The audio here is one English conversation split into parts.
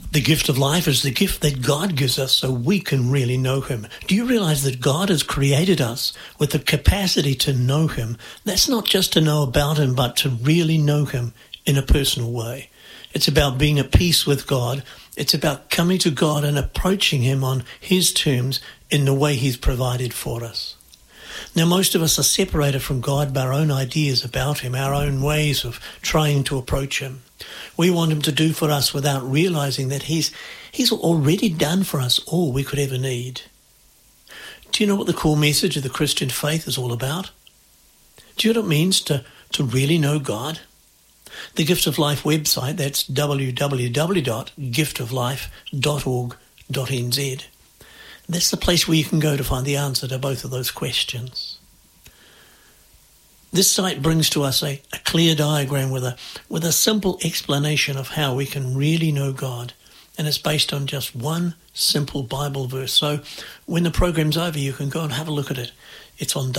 The gift of life is the gift that God gives us so we can really know him. Do you realize that God has created us with the capacity to know him? That's not just to know about him, but to really know him in a personal way. It's about being at peace with God. It's about coming to God and approaching him on his terms in the way he's provided for us. Now, most of us are separated from God by our own ideas about him, our own ways of trying to approach him. We want him to do for us without realizing that he's already done for us all we could ever need. Do you know what the core message of the Christian faith is all about? Do you know what it means to really know God? The Gift of Life website, that's www.giftoflife.org.nz. That's the place where you can go to find the answer to both of those questions. This site brings to us a clear diagram with a simple explanation of how we can really know God. And it's based on just one simple Bible verse. So when the program's over, you can go and have a look at it. It's on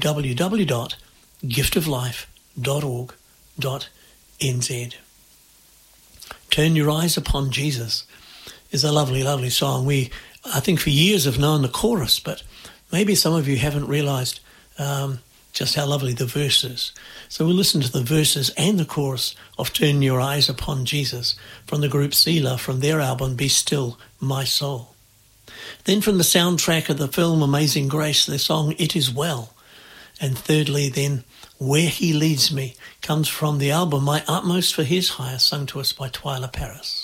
www.giftoflife.org.nz. Turn Your Eyes Upon Jesus is a lovely, lovely song. I think for years have known the chorus, but maybe some of you haven't realized just how lovely the verse is. So we'll listen to the verses and the chorus of Turn Your Eyes Upon Jesus from the group Selah from their album Be Still My Soul. Then from the soundtrack of the film Amazing Grace, the song It Is Well. And thirdly then, Where He Leads Me comes from the album My Utmost for His Hire, sung to us by Twyla Paris.